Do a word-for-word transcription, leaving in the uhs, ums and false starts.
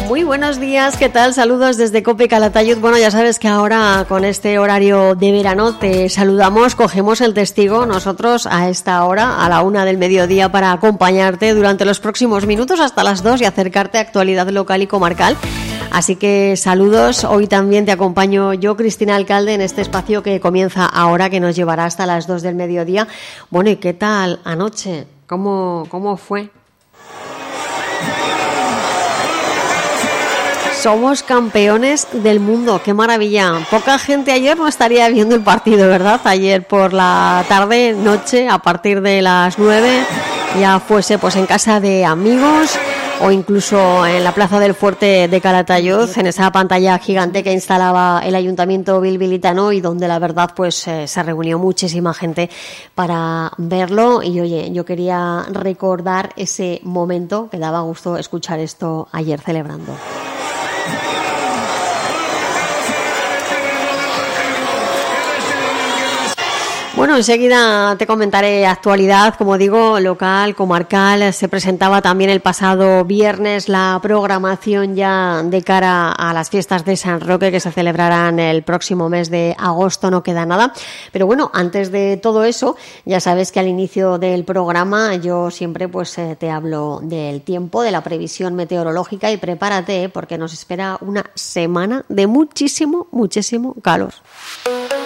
Muy buenos días, ¿qué tal? Saludos desde Cope Calatayud. Bueno, ya sabes que ahora con este horario de verano te saludamos, cogemos el testigo nosotros a esta hora, a la una del mediodía, para acompañarte durante los próximos minutos hasta las dos y acercarte a actualidad local y comarcal. Así que saludos, hoy también te acompaño yo, Cristina Alcalde, en este espacio que comienza ahora, que nos llevará hasta las dos del mediodía. Bueno, ¿y qué tal anoche? ¿Cómo, cómo fue? Somos campeones del mundo, qué maravilla. Poca gente ayer no estaría viendo el partido, ¿verdad? Ayer por la tarde, noche, a partir de las nueve, ya fuese pues en casa de amigos o incluso en la Plaza del Fuerte de Calatayud, en esa pantalla gigante que instalaba el Ayuntamiento bilbilitano y donde la verdad pues eh, se reunió muchísima gente para verlo. Y oye, yo quería recordar ese momento, que daba gusto escuchar esto ayer celebrando. Bueno, enseguida te comentaré actualidad, como digo, local, comarcal. Se presentaba también el pasado viernes la programación ya de cara a las fiestas de San Roque que se celebrarán el próximo mes de agosto, no queda nada. Pero bueno, antes de todo eso, ya sabes que al inicio del programa yo siempre pues eh, te hablo del tiempo, de la previsión meteorológica, y prepárate porque nos espera una semana de muchísimo, muchísimo calor.